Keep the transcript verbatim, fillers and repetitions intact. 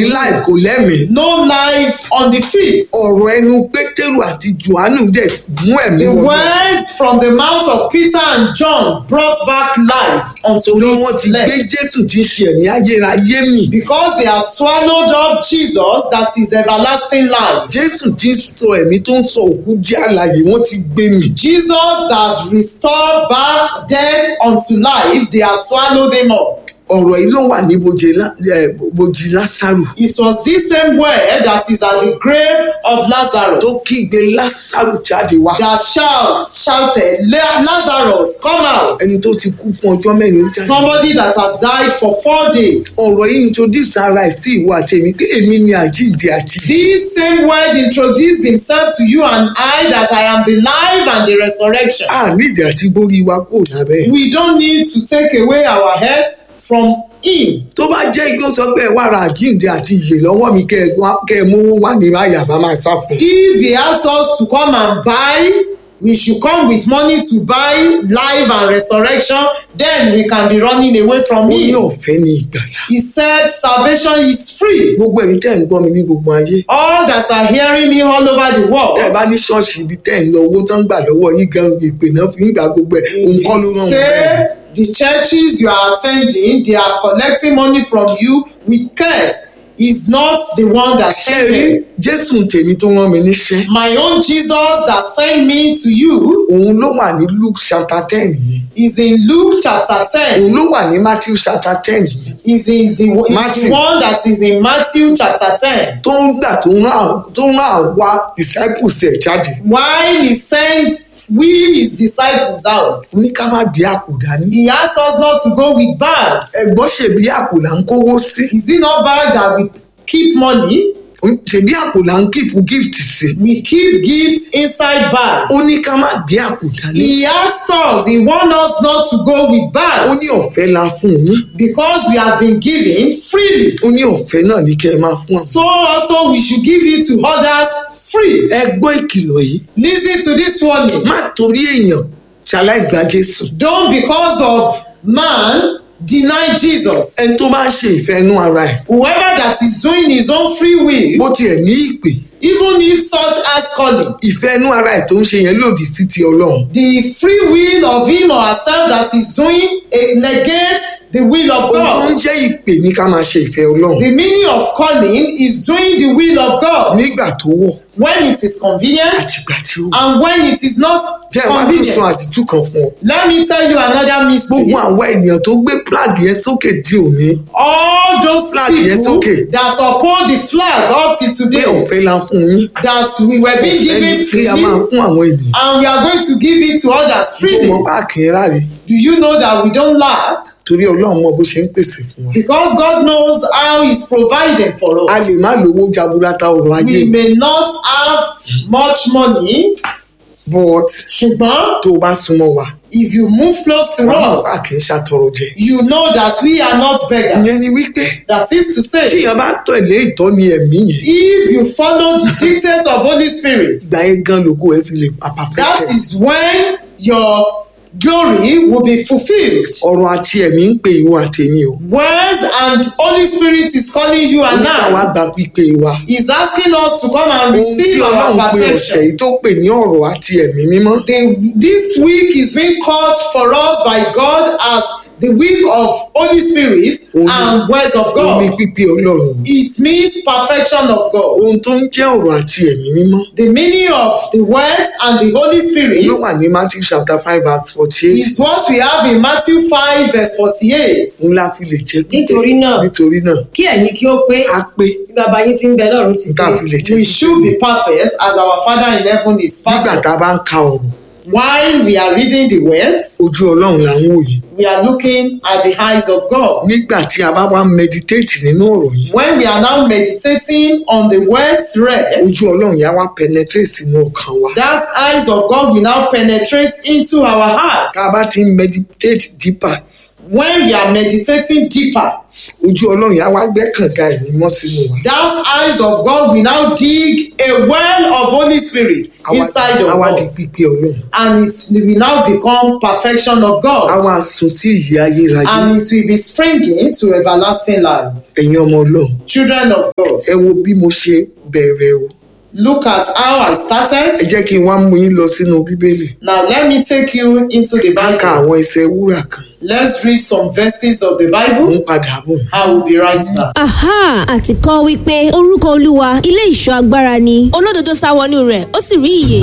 life kò lẹ́mìí. no life on the feet. ọ̀rọ̀ ẹnu pétérù àti johannu dẹ̀ mú ẹ̀mí The wọlé. words from the mouth of Peter and John brought back life unto torí wọ́n ti these gbé legs. jésù tí ń ṣe ẹ̀mí ayérayé mì. Because they have swallowed up Jesus, that is everlasting life. jésù tí ń sọ ẹ̀mí tó ń sọ òkú di alààyè wọ́n ti gbé mì. Jesus has restored back dead unto life. They have swallowed him up. ọ̀rọ̀ yìí ló wà ní bojì lá- eh, bojì lásàrù It was this same word that is at the grave of Lazarus tó kígbe lásàrù jáde wá. that shout, shouted, "La- Lazarus, come out." ẹni tó ti kú fún ọjọ́ mẹ́rin ó jáde. Somebody that has died for four days. ọ̀rọ̀ yìí introduce ara ẹ̀ sí ìwọ àti èmi pé èmi ni àjíǹde àti. This same word introduced himself to you and I, that I am the life and the resurrection. a nídìí àti borí wa kò lábẹ́. We don't need to take away our heads from him. tó bá jẹ́ igbó sọ pé ẹ wá ra àjíǹde àti ìyè lọ́wọ́ mi kẹ́ ẹ wá- kẹ́ ẹ mówó wá ní báyà bá máa sá fún. If he asks us to come and buy, we should come with money to buy life and resurrection, then we can be running away from ó ní him. ọ̀fẹ́ ní ìgbàlà. He said salvation is free. gbogbo ẹ̀yin tẹ́ ń gbọ́ mi ní gbogbo ayé. All that are hearing me all over the world, tẹ́ ẹ bá ní ṣọ́ọ̀ṣì ibi tẹ́ ẹ̀ ń lọ owó tó ń gbà lọ́wọ́ yín gan ìpè náà fi ń gbà gbogbo ẹ̀ òun kọ́ ló rán wọn bẹ́ẹ̀. say the churches you are attending, they are collecting money from you with curse. Is not the one that ṣé sent rí me. jésù tèmi tó rán mi níṣẹ́ My own Jesus that sent me to you òun ló wà ní luke chapter ten yẹn is in Luke chapter ten. òun ló wà ní matthew chapter ten yẹn Is in the, is Matthew. the one that is in Matthew chapter ten. tó ń gbà tó ń rán tó ń rán àwa disciples ẹ̀ jáde. While he sent we his disciples out, ní ká má gbé àpò dání. he asked us not to go with bags. ẹ̀gbọ́n ṣèbí àpò là ń kówó sí. Is it not bad that we keep money? ṣèbí àpò là ń kíìpù gift sí. We keep gifts inside bags. ó ní ká má gbé àpò dání. He asked us, he want us not to go with ó bags ní ọ̀fẹ́ la fún yín. because we have been given freely. ó ní ọ̀fẹ́ náà ní kẹ́ ẹ máa fún àwọn. So also we should give it to others free. ẹ gbọ́ ìkìlọ̀ yìí. Listen to this warning. má torí èèyàn ṣaláìgbá jésù. Don't because of man deny Jesus. ẹni tó bá ń ṣe ìfẹ́ inú ara ẹ̀ Whoever that is doing his own free will, bó tiẹ̀ ní ìpè even if such as calling, ìfẹ́ inú ara ẹ̀ tó ń ṣe yẹn lòdì sí ti ọlọ́run. the free will of him or herself that is doing it negates the will of ohun tó ń God. jẹ́ ìpè ní ká máa ṣe ìfẹ́ ọlọ́run. The meaning of calling is doing the will of God nígbà tó wọ̀ when it is convenient àtìgbà tí ó wọ̀. and when it is not jẹ́ ẹ wá tó sọ convenient. àdìtú kan fún ọ. Let me tell you another mystery. gbogbo àwọn ènìyàn tó gbé flag yẹn sókè di òní All those Flag yẹn people sókè. that uphold the flag up till pé today, ọ̀fẹ́ la fún yín. that we were being ọ̀fẹ́ given ni freely kí a máa fún àwọn ènìyàn. and we are going to give it to others tó freely. mọ páàkì ń ráre Do you know that we don't lack? torí ọlọ́run mọ bó ṣe ń pèsè fún wa. Because God knows how He's providing for a us. lè má lówó jaburata ọrọ̀ ayé We may not have much money, but ṣùgbọ́n tó o bá súnmọ́ wa if you move close to wàá us, páàkì ń ṣàtọrọ jẹ. you know that we are not beggars. ìyẹn ni wípé That is to tí say, èèyàn bá tẹ̀lé ìtọ́ni ẹ̀mí yẹn if you follow the dictates of Holy Spirit, ìgbà yẹn gan lógo ẹ fi lè pàpà that fẹ́kẹ̀. is when your glory will be fulfilled. ọ̀rọ̀ àti ẹ̀mí ń pè ìwọ àtẹ̀mí o. Words and Holy Spirit is calling you and oníkà wá now. gba pípé wa. He's asking us to come and ohun tí receive our ọlọ́run pe ọ̀sẹ̀ perfection. yìí tó pè ní ọ̀rọ̀ àti ẹ̀mí mímọ́. The, this week is being called for us by God as the week of Holy Spirit Ohun- and words of ó ní God. pípé ọlọ́run. It means perfection of God. ohun tó ń jẹ́ ọ̀rọ̀ àti ẹ̀mí mímọ́ The meaning of the words and the Holy Spirit ló wà ní Matthew chapter five verse forty eight. is what we have in Matthew five verse forty-eight. ńlá fi lè jẹ́ pípé. Nítorí náà, nítorí náà kí ẹ̀yin kí ó pé á pé bí bàbá yín ti ń bẹ lọ́run ti níta pé. fi lè jẹ́ We pípé. should be perfect as our Father in heaven is nígbà tá a perfect. bá ń ka ọ̀rọ̀ While we are reading the words, ojú ọlọ́run là ń wò yìí. we are looking at the eyes of God. nígbà tí a bá wá meditate nínú ọ̀rọ̀ yìí When we are now meditating on the words read, ojú ọlọ́run yà wá penetrate sínú ọkàn wa. that eyes of God will now penetrate into our hearts. tá a bá ti ń meditate deeper When we are meditating deeper, ojú ọlọ́run yà wá gbẹ́ kànga ẹ̀mí mọ́ sínú wa. That eyes of God will now dig a well of Holy Spirit inside of àwa di us. pípé ọlọ́run. And it will now become perfection of God. àwa sùn sí ìyè ayérayé. And it will be springing to everlasting life. ẹ̀yin ọmọ ọlọ́run. Children of God, ẹ wo bí mo ṣe bẹ̀rẹ̀ o. look at how I started. ẹ jẹ́ kí n wá mú yín lọ sínú bíbélì. Now let me take you into the ká ka Bible. àwọn ẹsẹ̀ wúrà kan. Let's read some verses of the mo Bible. ń padà bọ̀. I will be right back. Aha, àti kọ́ wípé orúkọ Olúwa ilé ìṣọ́ agbára ni. Olódodo sá wọnú rẹ̀, ó sì rí ìyè.